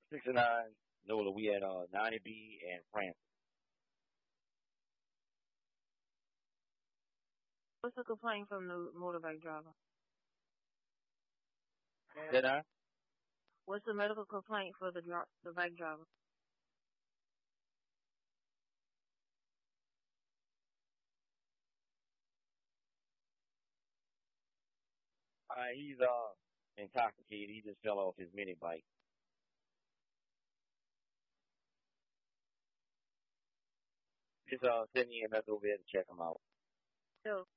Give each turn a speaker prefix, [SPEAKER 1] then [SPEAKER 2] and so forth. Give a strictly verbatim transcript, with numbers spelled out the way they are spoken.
[SPEAKER 1] sixty-nine, Nola, we at uh, ninety B and France.
[SPEAKER 2] What's the complaint from the motorbike driver?
[SPEAKER 1] Did I?
[SPEAKER 2] What's the medical complaint for the dri- the bike driver?
[SPEAKER 1] Uh, he's uh intoxicated. He just fell off his mini bike. Just uh send E M S over here to check him out.
[SPEAKER 2] So